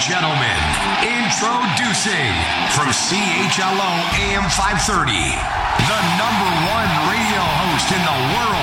gentlemen, introducing from CHLO AM 530, the #1 radio host in the world